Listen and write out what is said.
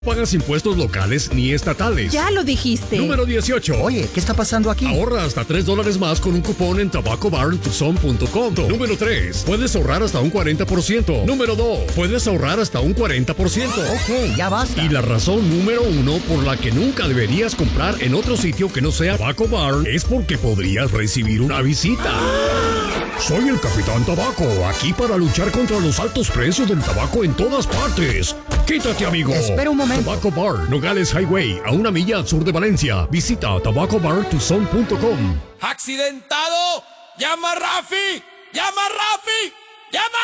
Pagas impuestos locales ni estatales. Ya lo dijiste. Número 18. Oye, ¿qué está pasando aquí? Ahorra hasta $3 más con un cupón en tabacobarntucson.com. Número 3. Puedes ahorrar hasta un 40%. Número 2. Puedes ahorrar hasta un 40%. Ok, ya basta. Y la razón número 1 por la que nunca deberías comprar en otro sitio que no sea Tobacco Barn es porque podrías recibir una visita. Soy el Capitán Tabaco, aquí para luchar contra los altos precios del tabaco en todas partes. Quítate, amigo. Espera un momento. Tobacco Bar, Nogales Highway, a 1 milla al sur de Valencia. Visita tabacobartucson.com. ¡Accidentado! ¡Llama a Rafi! ¡Llama a Rafi! ¡Llama!